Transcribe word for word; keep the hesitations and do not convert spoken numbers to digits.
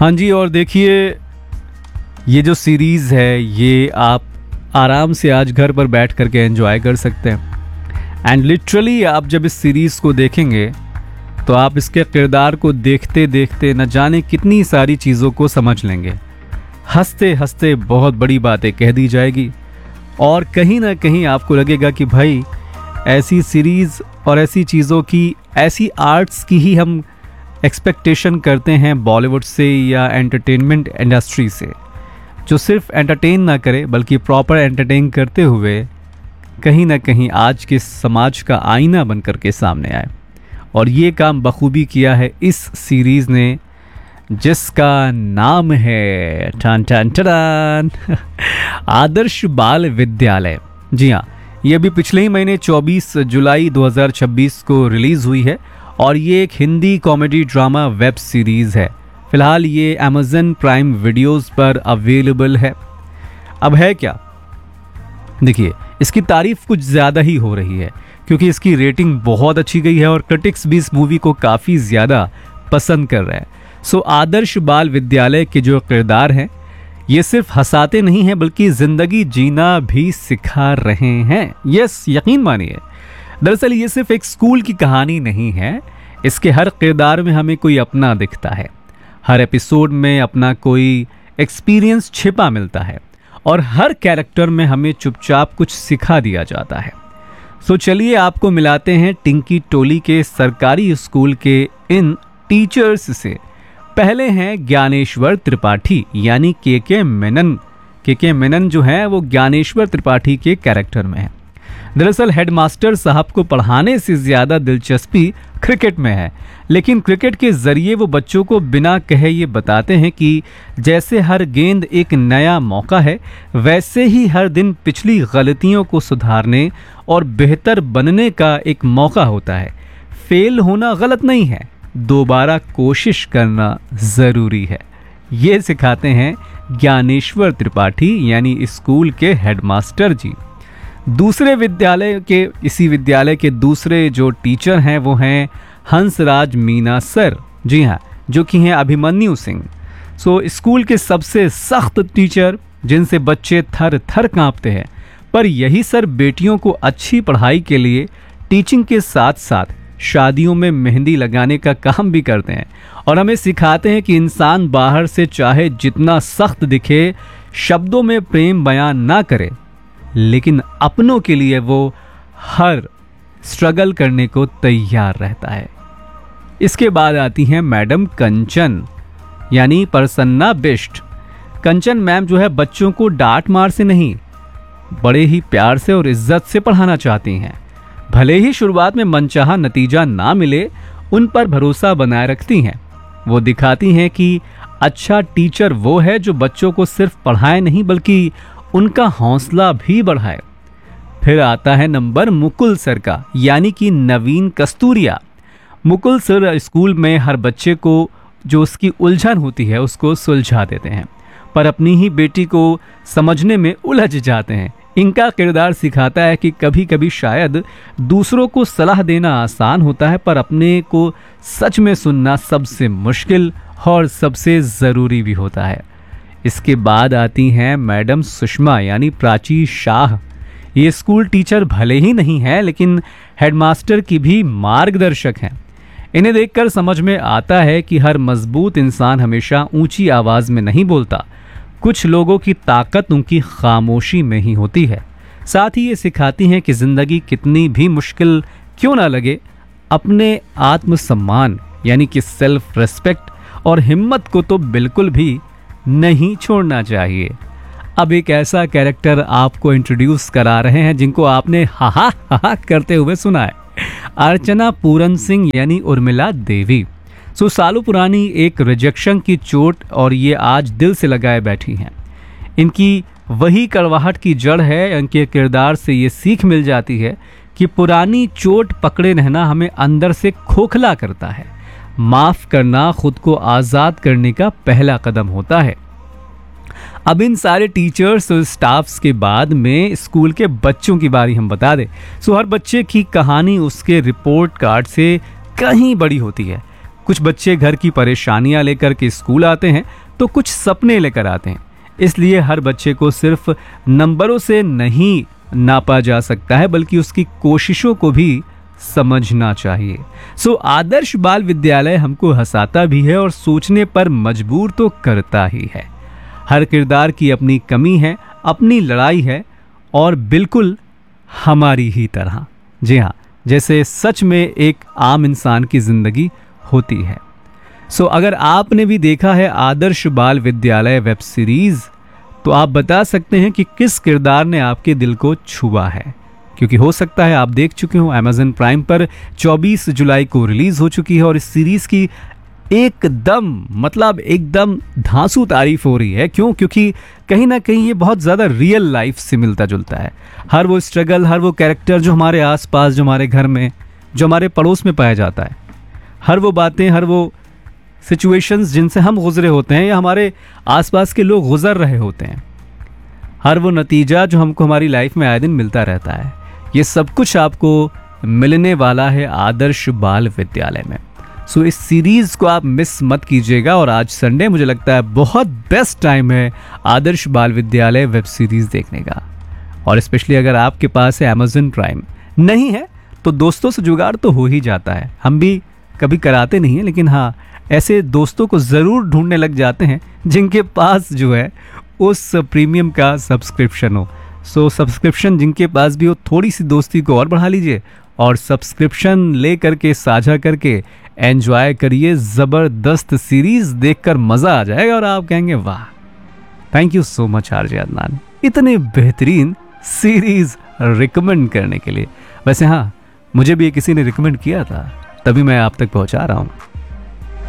हाँ जी, और देखिए ये जो सीरीज़ है ये आप आराम से आज घर पर बैठ करके एंजॉय कर सकते हैं। एंड लिटरली आप जब इस सीरीज़ को देखेंगे तो आप इसके किरदार को देखते देखते न जाने कितनी सारी चीज़ों को समझ लेंगे। हंसते हंसते बहुत बड़ी बातें कह दी जाएगी और कहीं ना कहीं आपको लगेगा कि भाई ऐसी सीरीज़ और ऐसी चीज़ों की, ऐसी आर्ट्स की ही हम एक्सपेक्टेशन करते हैं बॉलीवुड से या एंटरटेनमेंट इंडस्ट्री से, जो सिर्फ एंटरटेन ना करे बल्कि प्रॉपर एंटरटेन करते हुए कहीं ना कहीं आज के समाज का आईना बन करके सामने आए। और ये काम बखूबी किया है इस सीरीज़ ने, जिसका नाम है टन टन टन आदर्श बाल विद्यालय। जी हाँ, ये भी पिछले ही महीने चौबीस जुलाई दो हज़ार छब्बीस को रिलीज़ हुई है और ये एक Hindi comedy drama web series है। फ़िलहाल ये अमेज़न प्राइम वीडियोज़ पर अवेलेबल है। अब है क्या, देखिए इसकी तारीफ़ कुछ ज़्यादा ही हो रही है क्योंकि इसकी रेटिंग बहुत अच्छी गई है और क्रिटिक्स भी इस मूवी को काफ़ी ज़्यादा पसंद कर रहे हैं। सो आदर्श बाल विद्यालय के जो किरदार हैं ये सिर्फ हंसाते नहीं हैं बल्कि ज़िंदगी जीना भी सिखा रहे हैं। यस, यकीन मानिए। दरअसल ये सिर्फ एक स्कूल की कहानी नहीं है, इसके हर किरदार में हमें कोई अपना दिखता है, हर एपिसोड में अपना कोई एक्सपीरियंस छिपा मिलता है और हर कैरेक्टर में हमें चुपचाप कुछ सिखा दिया जाता है। सो चलिए आपको मिलाते हैं टिंकी टोली के सरकारी स्कूल के इन टीचर्स से। पहले हैं ज्ञानेश्वर त्रिपाठी यानी के के मेनन। के के मेनन जो है वो ज्ञानेश्वर त्रिपाठी के कैरेक्टर में है। दरअसल हेडमास्टर साहब को पढ़ाने से ज़्यादा दिलचस्पी क्रिकेट में है, लेकिन क्रिकेट के ज़रिए वो बच्चों को बिना कहे ये बताते हैं कि जैसे हर गेंद एक नया मौका है, वैसे ही हर दिन पिछली गलतियों को सुधारने और बेहतर बनने का एक मौका होता है। फेल होना गलत नहीं है, दोबारा कोशिश करना ज़रूरी है। ये सिखाते हैं ज्ञानेश्वर त्रिपाठी यानी स्कूल के हेडमास्टर जी। दूसरे विद्यालय के इसी विद्यालय के दूसरे जो टीचर हैं वो हैं हंसराज मीना सर। जी हाँ, जो कि हैं अभिमन्यु सिंह। सो स्कूल के सबसे सख्त टीचर जिनसे बच्चे थर थर कांपते हैं, पर यही सर बेटियों को अच्छी पढ़ाई के लिए टीचिंग के साथ साथ शादियों में मेहंदी लगाने का काम भी करते हैं और हमें सिखाते हैं कि इंसान बाहर से चाहे जितना सख्त दिखे, शब्दों में प्रेम बयान ना करे, लेकिन अपनों के लिए वो हर स्ट्रगल करने को तैयार रहता है। इसके बाद आती हैं मैडम कंचन यानी प्रसन्ना बिष्ट। कंचन मैम जो है बच्चों को डांट मार से नहीं, बड़े ही प्यार से और इज्जत से पढ़ाना चाहती हैं। भले ही शुरुआत में मनचाहा नतीजा ना मिले, उन पर भरोसा बनाए रखती हैं। वो दिखाती हैं कि अच्छा टीचर वो है जो बच्चों को सिर्फ पढ़ाए नहीं बल्कि उनका हौसला भी बढ़ाए। फिर आता है नंबर मुकुल सर का यानी कि नवीन कस्तूरिया। मुकुल सर स्कूल में हर बच्चे को जो उसकी उलझन होती है उसको सुलझा देते हैं, पर अपनी ही बेटी को समझने में उलझ जाते हैं। इनका किरदार सिखाता है कि कभी कभी शायद दूसरों को सलाह देना आसान होता है, पर अपने को सच में सुनना सबसे मुश्किल और सबसे ज़रूरी भी होता है। इसके बाद आती हैं मैडम सुषमा यानी प्राची शाह। ये स्कूल टीचर भले ही नहीं है लेकिन हेडमास्टर की भी मार्गदर्शक हैं। इन्हें देखकर समझ में आता है कि हर मजबूत इंसान हमेशा ऊंची आवाज़ में नहीं बोलता, कुछ लोगों की ताकत उनकी खामोशी में ही होती है। साथ ही ये सिखाती हैं कि ज़िंदगी कितनी भी मुश्किल क्यों ना लगे, अपने आत्मसम्मान यानी कि सेल्फ रिस्पेक्ट और हिम्मत को तो बिल्कुल भी नहीं छोड़ना चाहिए। अब एक ऐसा कैरेक्टर आपको इंट्रोड्यूस करा रहे हैं जिनको आपने हा हा हा करते हुए सुना है, अर्चना पूरन सिंह यानी उर्मिला देवी। सो सालों पुरानी एक रिजेक्शन की चोट और ये आज दिल से लगाए बैठी हैं। इनकी वही कड़वाहट की जड़ है। इनके किरदार से ये सीख मिल जाती है कि पुरानी चोट पकड़े रहना हमें अंदर से खोखला करता है। माफ़ करना खुद को आज़ाद करने का पहला कदम होता है। अब इन सारे टीचर्स और स्टाफ्स के बाद में स्कूल के बच्चों की बारी हम बता दें। सो हर बच्चे की कहानी उसके रिपोर्ट कार्ड से कहीं बड़ी होती है। कुछ बच्चे घर की परेशानियां लेकर के स्कूल आते हैं तो कुछ सपने लेकर आते हैं। इसलिए हर बच्चे को सिर्फ नंबरों से नहीं नापा जा सकता है, बल्कि उसकी कोशिशों को भी समझना चाहिए। सो आदर्श बाल विद्यालय हमको हंसाता भी है और सोचने पर मजबूर तो करता ही है। हर किरदार की अपनी कमी है, अपनी लड़ाई है, और बिल्कुल हमारी ही तरह। जी हाँ, जैसे सच में एक आम इंसान की जिंदगी होती है। सो अगर आपने भी देखा है आदर्श बाल विद्यालय वेब सीरीज, तो आप बता सकते हैं कि किस किरदार ने आपके दिल को छुआ है, क्योंकि हो सकता है आप देख चुके हो। अमेज़न प्राइम पर चौबीस जुलाई को रिलीज हो चुकी है और इस सीरीज की एकदम मतलब एकदम धांसू तारीफ हो रही है। क्यों? क्योंकि कहीं ना कहीं ये बहुत ज़्यादा रियल लाइफ से मिलता जुलता है। हर वो स्ट्रगल, हर वो कैरेक्टर जो हमारे आसपास, जो हमारे घर में, जो हमारे पड़ोस में पाया जाता है, हर वो बातें, हर वो सिचुएशंस जिनसे हम गुजरे होते हैं या हमारे आसपास के लोग गुजर रहे होते हैं, हर वो नतीजा जो हमको हमारी लाइफ में आए दिन मिलता रहता है, ये सब कुछ आपको मिलने वाला है आदर्श बाल विद्यालय में। सो इस सीरीज़ को आप मिस मत कीजिएगा। और आज संडे मुझे लगता है बहुत बेस्ट टाइम है आदर्श बाल विद्यालय वेब सीरीज़ देखने का। और स्पेशली अगर आपके पास है अमेज़न प्राइम, नहीं है तो दोस्तों से जुगाड़ तो हो ही जाता है। हम भी कभी कराते नहीं हैं, लेकिन हाँ, ऐसे दोस्तों को ज़रूर ढूंढने लग जाते हैं जिनके पास जो है उस प्रीमियम का सब्सक्रिप्शन हो। सो सब्सक्रिप्शन जिनके पास भी हो, थोड़ी सी दोस्ती को और बढ़ा लीजिए और सब्सक्रिप्शन ले करके साझा करके एंजॉय करिए। ज़बरदस्त सीरीज़ देखकर मज़ा आ जाएगा और आप कहेंगे वाह, thank you so much RJ Adnan, इतने बेहतरीन सीरीज़ रिकमेंड करने के लिए। वैसे हाँ, मुझे भी किसी ने रिकमेंड किया था, तभी मैं आप तक पहुंचा रहा हूँ।